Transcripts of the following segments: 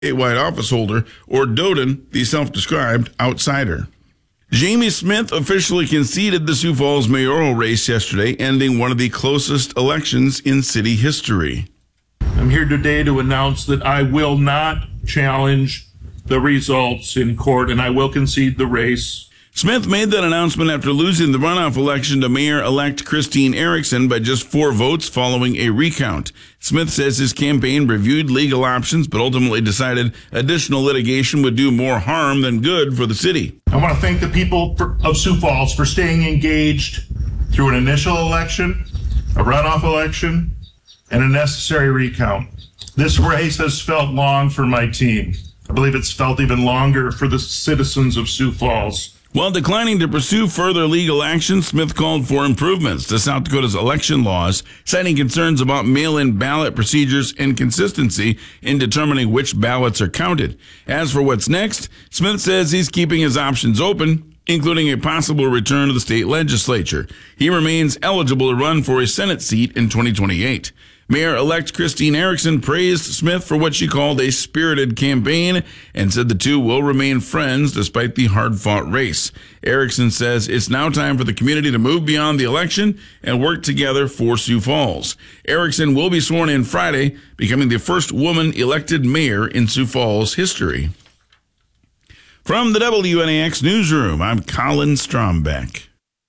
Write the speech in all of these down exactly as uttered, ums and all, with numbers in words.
statewide office holder, or Doden, the self-described outsider. Jamie Smith officially conceded the Sioux Falls mayoral race yesterday, ending one of the closest elections in city history. I'm here today to announce that I will not challenge the results in court, and I will concede the race. Smith made that announcement after losing the runoff election to Mayor-elect Christine Erickson by just four votes following a recount. Smith says his campaign reviewed legal options, but ultimately decided additional litigation would do more harm than good for the city. I want to thank the people for, of Sioux Falls for staying engaged through an initial election, a runoff election, and a necessary recount. This race has felt long for my team. I believe it's felt even longer for the citizens of Sioux Falls. While declining to pursue further legal action, Smith called for improvements to South Dakota's election laws, citing concerns about mail-in ballot procedures and consistency in determining which ballots are counted. As for what's next, Smith says he's keeping his options open, including a possible return to the state legislature. He remains eligible to run for a Senate seat in twenty twenty-eight. Mayor-elect Christine Erickson praised Smith for what she called a spirited campaign and said the two will remain friends despite the hard-fought race. Erickson says it's now time for the community to move beyond the election and work together for Sioux Falls. Erickson will be sworn in Friday, becoming the first woman elected mayor in Sioux Falls history. From the W N A X Newsroom, I'm Colin Strombeck.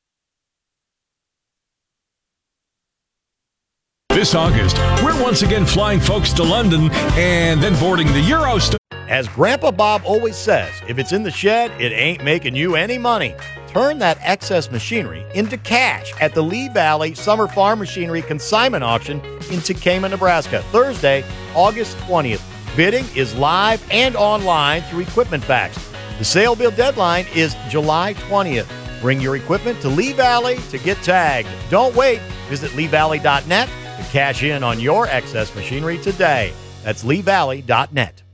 This August, we're once again flying folks to London and then boarding the Eurostar. As Grandpa Bob always says, if it's in the shed, it ain't making you any money. Turn that excess machinery into cash at the Lee Valley Summer Farm Machinery Consignment Auction in Tekamah, Nebraska, Thursday, August twentieth. Bidding is live and online through Equipment Facts. The sale bid deadline is July twentieth. Bring your equipment to Lee Valley to get tagged. Don't wait. Visit lee valley dot net to cash in on your excess machinery today. That's lee valley dot net.